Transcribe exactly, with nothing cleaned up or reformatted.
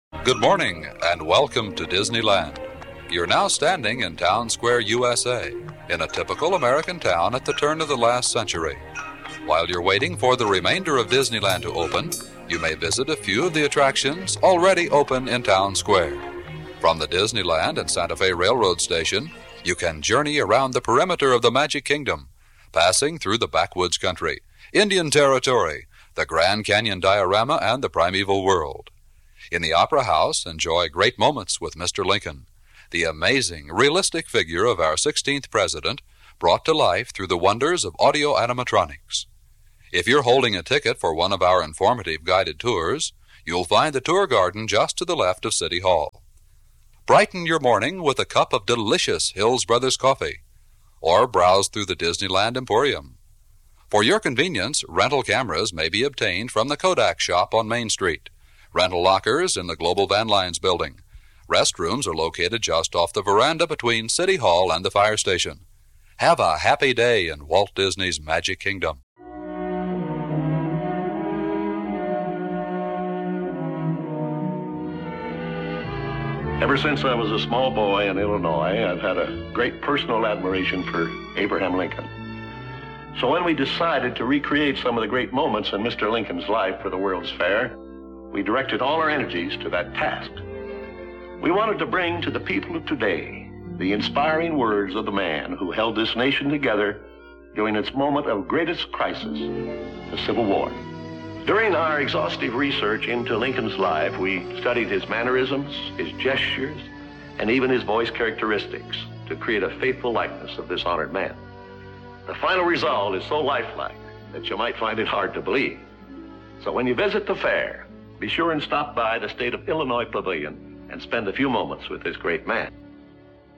Good morning and welcome to Disneyland. You're now standing in Town Square, U S A, in a typical American town at the turn of the last century. While you're waiting for the remainder of Disneyland to open, you may visit a few of the attractions already open in Town Square. From the Disneyland and Santa Fe Railroad Station, you can journey around the perimeter of the Magic Kingdom, passing through the backwoods country, Indian Territory, the Grand Canyon diorama, and the primeval world. In the Opera House, enjoy great moments with Mister Lincoln, the amazing, realistic figure of our sixteenth president, brought to life through the wonders of audio animatronics. If you're holding a ticket for one of our informative guided tours, you'll find the tour garden just to the left of City Hall. Brighten your morning with a cup of delicious Hills Brothers coffee, or browse through the Disneyland Emporium. For your convenience, rental cameras may be obtained from the Kodak shop on Main Street, rental lockers in the Global Van Lines building. Restrooms are located just off the veranda between City Hall and the fire station. Have a happy day in Walt Disney's Magic Kingdom. Ever since I was a small boy in Illinois, I've had a great personal admiration for Abraham Lincoln. So when we decided to recreate some of the great moments in Mister Lincoln's life for the World's Fair, we directed all our energies to that task. We wanted to bring to the people of today the inspiring words of the man who held this nation together during its moment of greatest crisis, the Civil War. During our exhaustive research into Lincoln's life, we studied his mannerisms, his gestures, and even his voice characteristics to create a faithful likeness of this honored man. The final result is so lifelike that you might find it hard to believe. So when you visit the fair, be sure and stop by the State of Illinois Pavilion and spend a few moments with this great man.